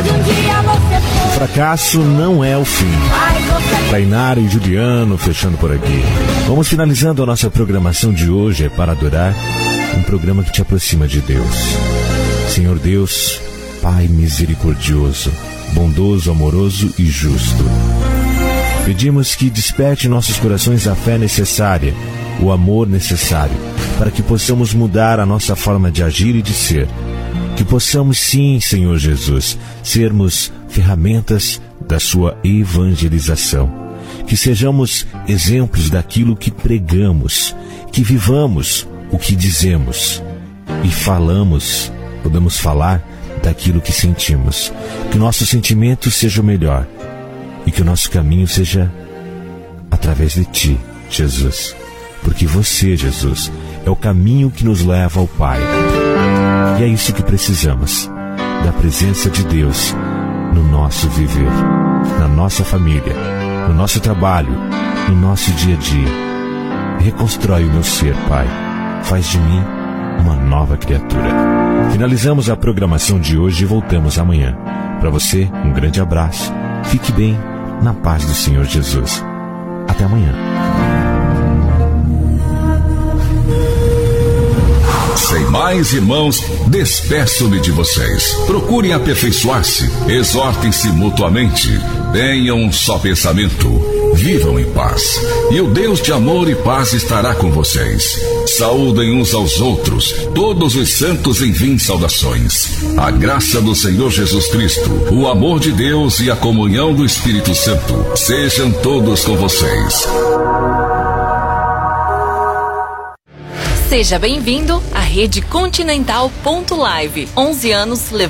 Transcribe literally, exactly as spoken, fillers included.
O fracasso não é o fim. Tainara e Juliano fechando por aqui. Vamos finalizando a nossa programação de hoje, é para adorar, um programa que te aproxima de Deus. Senhor Deus, Pai misericordioso, bondoso, amoroso e justo, pedimos que desperte em nossos corações a fé necessária, o amor necessário, para que possamos mudar a nossa forma de agir e de ser. Que possamos sim, Senhor Jesus, sermos ferramentas da sua evangelização. Que sejamos exemplos daquilo que pregamos, que vivamos o que dizemos e falamos, podemos falar daquilo que sentimos. Que nossos sentimentos sejam melhor e que o nosso caminho seja através de Ti, Jesus. Porque você, Jesus, é o caminho que nos leva ao Pai. E é isso que precisamos, da presença de Deus no nosso viver, na nossa família, no nosso trabalho, no nosso dia a dia. Reconstrói o meu ser, Pai. Faz de mim uma nova criatura. Finalizamos a programação de hoje e voltamos amanhã. Para você, um grande abraço. Fique bem, na paz do Senhor Jesus. Até amanhã. Sem mais, irmãos, despeço-me de vocês. Procurem aperfeiçoar-se, exortem-se mutuamente, tenham um só pensamento, vivam em paz. E o Deus de amor e paz estará com vocês. Saúdem uns aos outros, todos os santos enviem saudações. A graça do Senhor Jesus Cristo, o amor de Deus e a comunhão do Espírito Santo sejam todos com vocês. Seja bem-vindo à Rede Continental ponto Live. onze anos levando